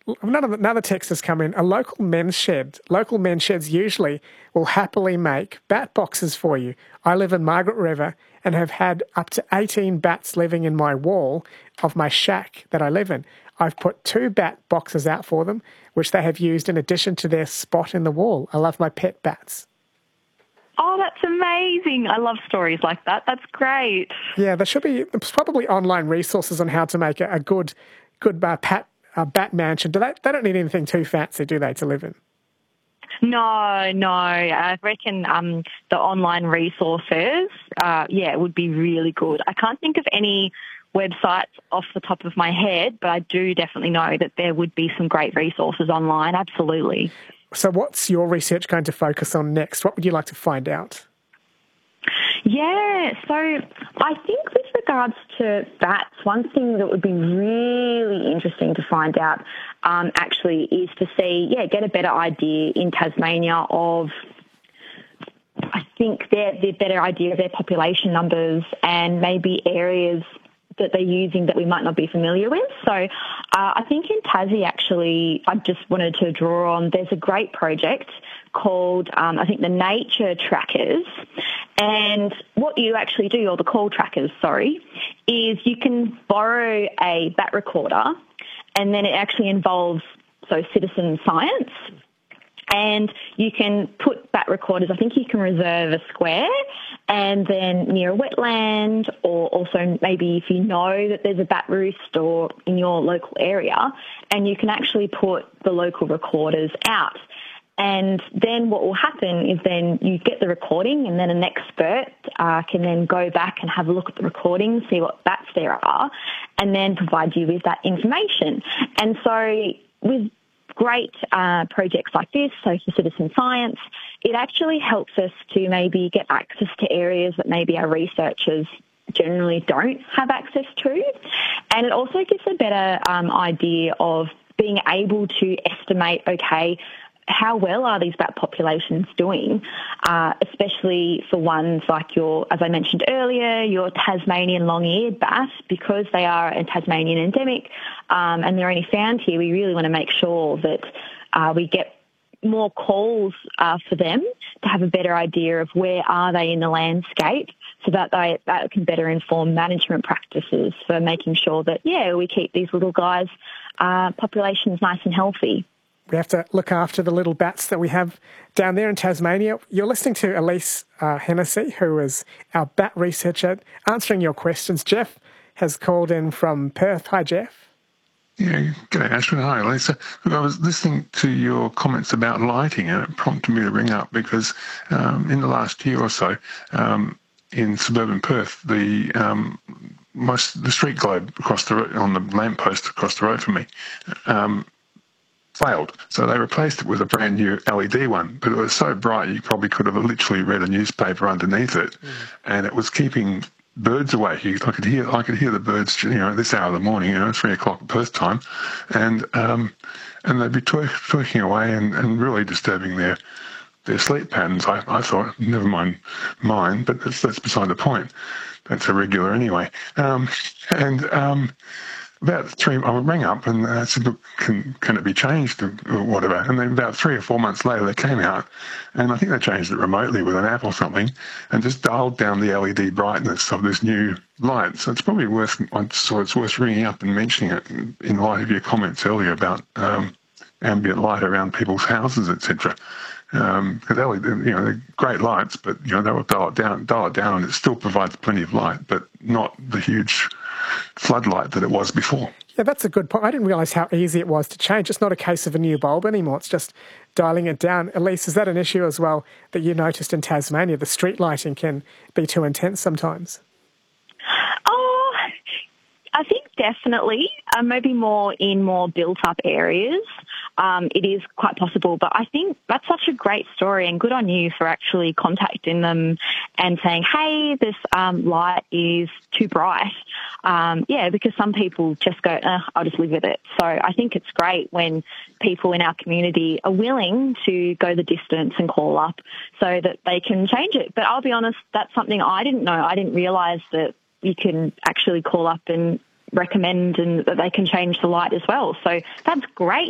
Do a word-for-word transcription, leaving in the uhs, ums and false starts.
another, another text has come in. A local men's shed, local men's sheds usually will happily make bat boxes for you. I live in Margaret River and have had up to eighteen bats living in my wall of my shack that I live in. I've put two bat boxes out for them, which they have used in addition to their spot in the wall. I love my pet bats. Oh, that's amazing. I love stories like that. That's great. Yeah, there should be there's probably online resources on how to make a, a good good uh, pat, uh, bat mansion. Do they, they don't need anything too fancy, do they, to live in? No, no. I reckon um, the online resources, uh, yeah, would be really good. I can't think of any websites off the top of my head, but I do definitely know that there would be some great resources online, absolutely. So what's your research going to focus on next? What would you like to find out? Yeah, so I think with regards to bats, one thing that would be really interesting to find out um, actually is to see, yeah, get a better idea in Tasmania of, I think, their, their better idea of their population numbers and maybe areas that they're using that we might not be familiar with. So uh, I think in Tassie, actually, I just wanted to draw on, there's a great project called, um, I think, the Nature Trackers. And what you actually do, or the Call Trackers, sorry, is you can borrow a bat recorder, and then it actually involves, so citizen science. And you can put bat recorders, I think you can reserve a square and then near a wetland, or also maybe if you know that there's a bat roost or in your local area, and you can actually put the local recorders out. And then what will happen is then you get the recording, and then an expert uh, can then go back and have a look at the recording, see what bats there are, and then provide you with that information. And so with great uh, projects like this, so for citizen science, it actually helps us to maybe get access to areas that maybe our researchers generally don't have access to. And it also gives a better um, idea of being able to estimate, okay, how well are these bat populations doing, uh, especially for ones like your, as I mentioned earlier, your Tasmanian long-eared bat, because they are a Tasmanian endemic um, and they're only found here. We really want to make sure that uh, we get more calls uh, for them to have a better idea of where are they in the landscape, so that they, that can better inform management practices for making sure that, yeah, we keep these little guys' uh, populations nice and healthy. We have to look after the little bats that we have down there in Tasmania. You're listening to Elise uh, Hennessy, who is our bat researcher, answering your questions. Jeff has called in from Perth. Hi, Jeff. Yeah, g'day, Ashwin. Hi, Lisa. Look, I was listening to your comments about lighting, and it prompted me to ring up because um, in the last year or so, um, in suburban Perth, the um, most the street globe across the on the lamppost across the road from me um, failed. So they replaced it with a brand new L E D one, but it was so bright you probably could have literally read a newspaper underneath it, mm. and it was keeping birds away. I could hear I could hear the birds, you know, at this hour of the morning, you know, three o'clock Perth time, and um, and they'd be twerk, twerking away and, and really disturbing their their sleep patterns. I, I thought, never mind mine, but that's, that's beside the point. That's irregular anyway. Um, and um, about three, I rang up and I said, look, can, can it be changed or whatever? And then about three or four months later, they came out, and I think they changed it remotely with an app or something, and just dialed down the L E D brightness of this new light. So it's probably worth, so it's worth ringing up and mentioning it in light of your comments earlier about um, ambient light around people's houses, et cetera. Because um, L E D, you know, they're great lights, but you know they will dial it down, dial it down, and it still provides plenty of light, but not the huge floodlight that it was before. Yeah, that's a good point. I didn't realise how easy it was to change. It's not a case of a new bulb anymore. It's just dialing it down. Elise, is that an issue as well that you noticed in Tasmania? The street lighting can be too intense sometimes. Oh, I think definitely. Uh, maybe more in more built-up areas. Um, it is quite possible, but I think that's such a great story, and good on you for actually contacting them and saying, hey, this um, light is too bright. Um, yeah, because some people just go, eh, I'll just live with it. So I think it's great when people in our community are willing to go the distance and call up so that they can change it. But I'll be honest, that's something I didn't know. I didn't realise that you can actually call up and recommend and that they can change the light as well. So that's great.